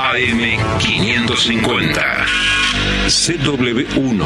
AM550. CW1.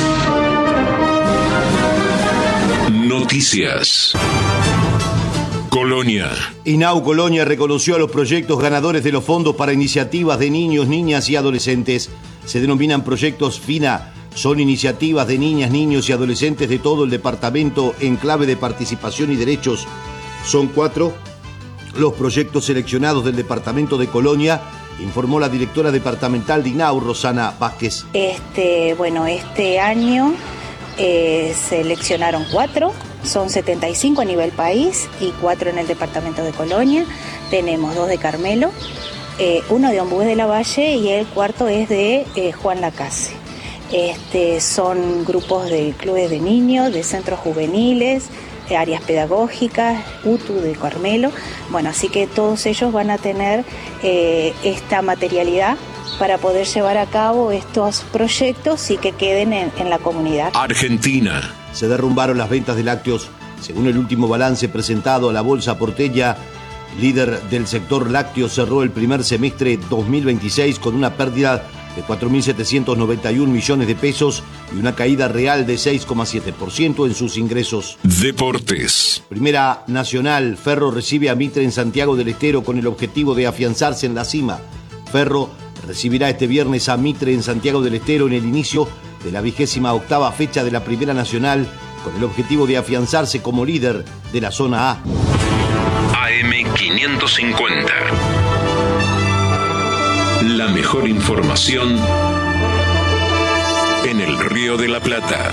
Noticias. Colonia. INAU Colonia reconoció a los proyectos ganadores de los fondos para iniciativas de niños, niñas y adolescentes. Se denominan proyectos FINA. Son iniciativas de niñas, niños y adolescentes de todo el departamento en clave de participación y derechos. Son 4 los proyectos seleccionados del departamento de Colonia, informó la directora departamental de INAU, Rosana Vázquez. Este año seleccionaron 4. Son 75 a nivel país y 4 en el departamento de Colonia. Tenemos 2 de Carmelo, 1 de Ombués de la Valle y el 4 es de Juan Lacase. Son grupos de clubes de niños, de centros juveniles, áreas pedagógicas, UTU de Carmelo. Así que todos ellos van a tener esta materialidad para poder llevar a cabo estos proyectos y que queden en la comunidad. Argentina. Se derrumbaron las ventas de lácteos. Según el último balance presentado a la Bolsa Porteña, líder del sector lácteo, cerró el primer semestre 2026 con una pérdida de 4.791 millones de pesos y una caída real de 6,7% en sus ingresos. Deportes. Primera Nacional. Ferro recibe a Mitre en Santiago del Estero con el objetivo de afianzarse en la cima. Ferro recibirá este viernes a Mitre en Santiago del Estero en el inicio de la 28ª fecha de la Primera Nacional, con el objetivo de afianzarse como líder de la zona A. AM550. La mejor información en el Río de la Plata.